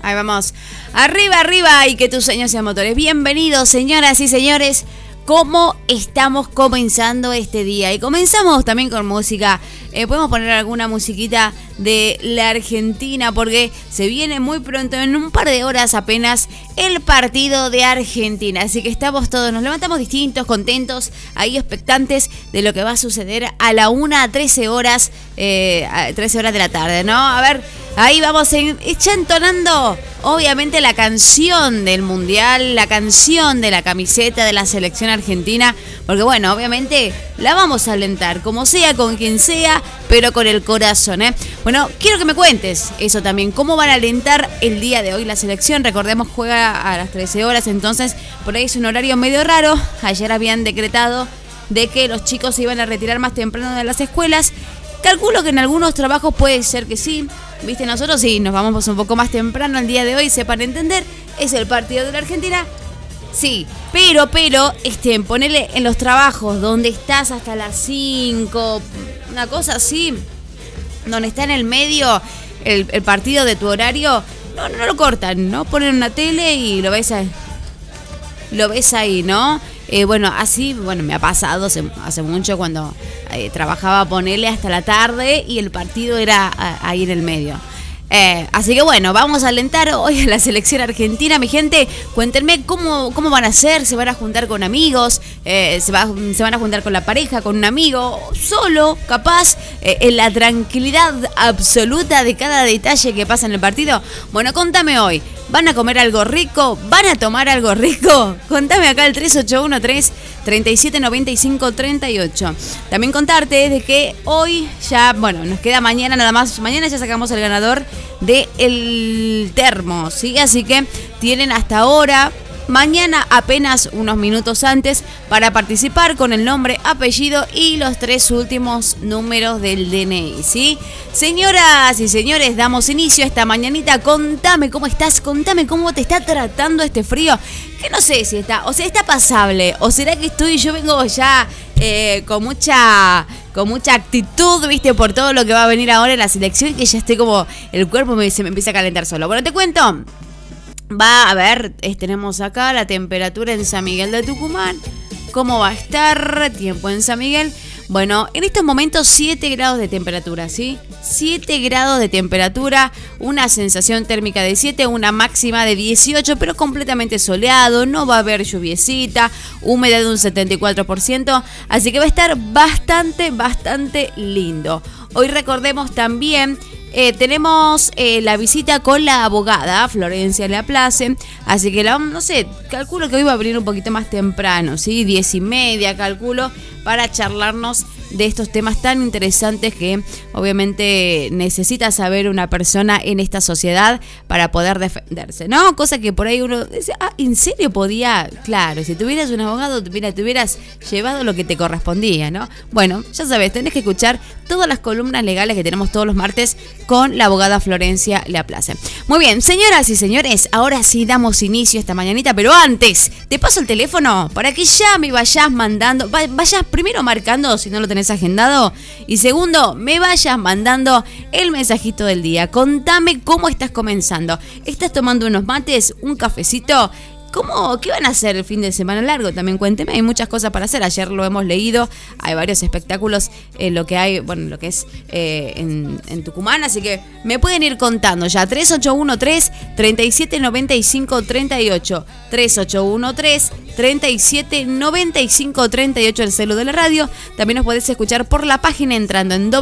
Ahí vamos. Arriba, arriba y que tus sueños sean motores. Bienvenidos, señoras y señores. ¿Cómo estamos comenzando este día? Y comenzamos también con música. Podemos poner alguna musiquita de la Argentina porque se viene muy pronto, en un par de horas apenas, el partido de Argentina. Así que estamos todos, nos levantamos distintos, contentos, ahí expectantes de lo que va a suceder a la 1:13 horas, 13 horas de la tarde, ¿no? A ver, ahí vamos ya entonando, obviamente, la canción del Mundial, la canción de la camiseta de la selección argentina, porque bueno, obviamente la vamos a alentar, como sea, con quien sea, pero con el corazón, ¿eh? Bueno, quiero que me cuentes eso también, cómo van a alentar el día de hoy la selección. Recordemos, juega a las 13 horas, entonces por ahí es un horario medio raro. Ayer habían decretado de que los chicos se iban a retirar más temprano de las escuelas. Calculo que en algunos trabajos puede ser que sí. Viste, nosotros sí, nos vamos un poco más temprano el día de hoy, sepan entender, es el partido de la Argentina. Sí, pero, ponele en los trabajos donde estás hasta las 5, una cosa así, donde está en el medio el partido de tu horario, no lo cortan, ¿no? Ponen una tele y lo ves ahí, ¿no? Bueno, así, me ha pasado hace mucho cuando trabajaba, ponele hasta la tarde y el partido era ahí en el medio. Así que bueno, vamos a alentar hoy a la selección argentina. Mi gente, cuéntenme cómo van a hacer. ¿Se van a juntar con amigos? ¿Se van a juntar con la pareja, con un amigo? ¿Solo, capaz, en la tranquilidad absoluta de cada detalle que pasa en el partido? Bueno, contame hoy. ¿Van a comer algo rico? ¿Van a tomar algo rico? Contame acá al 3813-3795-38. También contarte de que hoy ya, nos queda mañana nada más. Mañana ya sacamos el ganador del termo, ¿sí? Así que tienen hasta ahora, mañana apenas unos minutos antes, para participar con el nombre, apellido y los 3 últimos números del DNI, ¿sí? Señoras y señores, damos inicio a esta mañanita. Contame cómo estás, contame cómo te está tratando este frío, que no sé si está pasable, o será que yo vengo ya con mucha actitud, viste, por todo lo que va a venir ahora en la selección, y que ya estoy como, el cuerpo se me empieza a calentar solo. Bueno, te cuento. Tenemos acá la temperatura en San Miguel de Tucumán. ¿Cómo va a estar? Tiempo en San Miguel. Bueno, en estos momentos 7 grados de temperatura, ¿sí? 7 grados de temperatura, una sensación térmica de 7, una máxima de 18, pero completamente soleado, no va a haber lluviecita, humedad de un 74%, así que va a estar bastante lindo. Hoy recordemos también, tenemos la visita con la abogada Florencia Laplace, así que calculo que hoy va a venir un poquito más temprano, ¿sí? 10:30 calculo, para charlarnos de estos temas tan interesantes que obviamente necesita saber una persona en esta sociedad para poder defenderse, ¿no? Cosa que por ahí uno dice, ¿en serio podía? Claro, si tuvieras un abogado, mira, te hubieras llevado lo que te correspondía, ¿no? Bueno, ya sabes, tenés que escuchar todas las columnas legales que tenemos todos los martes con la abogada Florencia Laplace. Muy bien, señoras y señores, ahora sí damos inicio a esta mañanita, pero antes, te paso el teléfono para que ya me vayas mandando, vayas primero marcando si no lo tenés agendado, y segundo, me vayas mandando el mensajito del día. Contame cómo estás comenzando. ¿Estás tomando unos mates, un cafecito? ¿Qué van a hacer el fin de semana largo? También cuénteme, hay muchas cosas para hacer. Ayer lo hemos leído, hay varios espectáculos en lo que es en Tucumán, así que me pueden ir contando ya. 3813-3795-38, 3813-3795-38, el celu de la radio. También nos podés escuchar por la página entrando en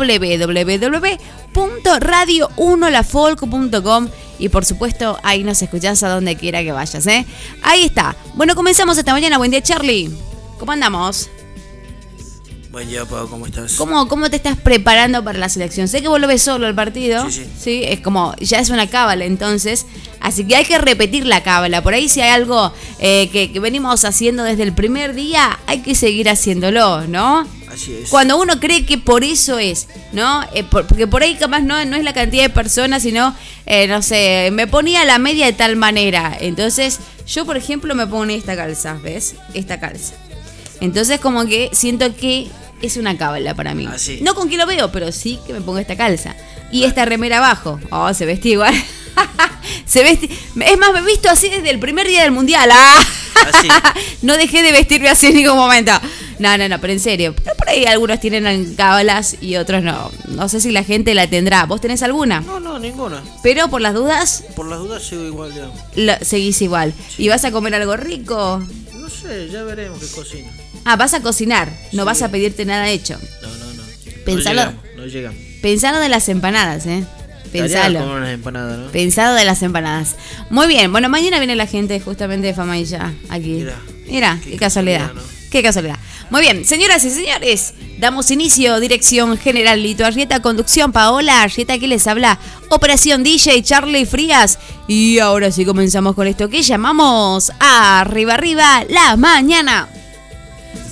www.radio1lafolk.com. Y por supuesto, ahí nos escuchás a donde quiera que vayas, ¿eh? Ahí está. Bueno, comenzamos esta mañana. Buen día, Charlie. ¿Cómo andamos? Buen día, Pau. ¿Cómo estás? ¿Cómo te estás preparando para la selección? Sé que vos lo ves solo el partido. Sí, es como, ya es una cábala entonces. Así que hay que repetir la cábala. Por ahí si hay algo que venimos haciendo desde el primer día, hay que seguir haciéndolo, ¿no? Así es. Cuando uno cree que por eso es, ¿no? Porque por ahí capaz no es la cantidad de personas, sino, me ponía la media de tal manera. Entonces, yo, por ejemplo, me ponía esta calza, ¿ves? Esta calza. Entonces, como que siento que es una cábala para mí. Así. No con quién lo veo, pero sí que me pongo esta calza. Y esta remera abajo. Se vestía igual. Es más, me he visto así desde el primer día del mundial. Así. No dejé de vestirme así en ningún momento. No, pero en serio. Pero por ahí algunos tienen cábalas y otros no. No sé si la gente la tendrá. ¿Vos tenés alguna? No, ninguna. Pero por las dudas, Por las dudas sigo igual, digamos. seguís igual. Sí. ¿Y vas a comer algo rico? No sé, ya veremos qué cocina. Vas a cocinar. No Sí. vas a pedirte nada hecho. No. Pensalo. No llegamos. Pensalo de las empanadas, Estaría Pensalo. comer unas empanadas, ¿no? Pensado de las empanadas. Muy bien. Bueno, mañana viene la gente justamente de Fama y Ya aquí. Mira, qué casualidad. ¿no? Qué casualidad. Muy bien, señoras y señores, damos inicio. Dirección General Lito Arrieta, conducción Paola Arrieta, que les habla. Operación DJ Charlie Frías. Y ahora sí comenzamos con esto que llamamos Arriba Arriba la Mañana.